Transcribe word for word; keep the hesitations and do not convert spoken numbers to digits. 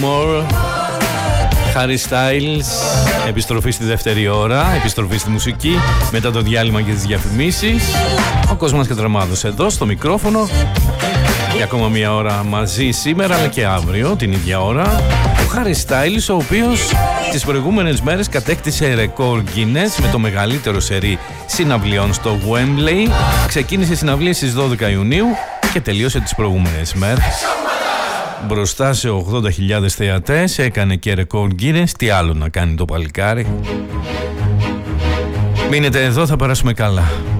More, Harry Styles, επιστροφή στη δεύτερη ώρα, επιστροφή στη μουσική μετά το διάλειμμα και τις διαφημίσεις. Ο Κόσμος Κατραμάδος εδώ στο μικρόφωνο για ακόμα μία ώρα μαζί σήμερα, αλλά και αύριο την ίδια ώρα. Ο Harry Styles, ο οποίος τις προηγούμενες μέρες κατέκτησε ρεκόρ Guinness με το μεγαλύτερο σερί συναυλιών στο Wembley. Ξεκίνησε συναυλίες στις δώδεκα Ιουνίου και τελείωσε τις προηγούμενες μέρες μπροστά σε ογδόντα χιλιάδες θεατές. Έκανε και ρεκόρ Guinness. Τι άλλο να κάνει το παλικάρι. Μείνετε εδώ, θα περάσουμε καλά.